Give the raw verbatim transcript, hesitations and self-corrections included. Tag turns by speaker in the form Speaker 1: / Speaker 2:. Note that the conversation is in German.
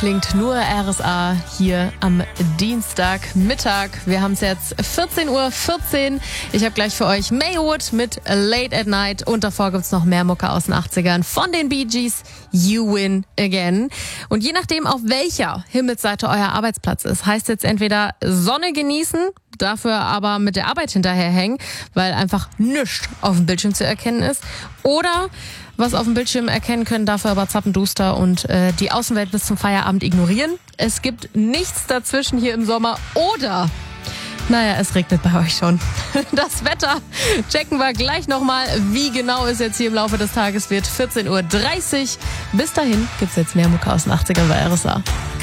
Speaker 1: klingt nur R S A hier am Dienstagmittag. Wir haben es jetzt vierzehn Uhr vierzehn. Ich habe gleich für euch Maywood mit Late at Night und davor gibt's noch mehr Mucke aus den achtzigern von den Bee Gees, You Win Again. Und je nachdem, auf welcher Himmelsseite euer Arbeitsplatz ist, heißt jetzt entweder Sonne genießen, dafür aber mit der Arbeit hinterherhängen, weil einfach nichts auf dem Bildschirm zu erkennen ist. Oder was auf dem Bildschirm erkennen können, dafür aber zappenduster und äh, die Außenwelt bis zum Feierabend ignorieren. Es gibt nichts dazwischen hier im Sommer. Oder, naja, es regnet bei euch schon. Das Wetter checken wir gleich nochmal, wie genau es jetzt hier im Laufe des Tages wird. vierzehn Uhr dreißig. Bis dahin gibt's jetzt mehr Mucke aus den achtzigern bei R S A.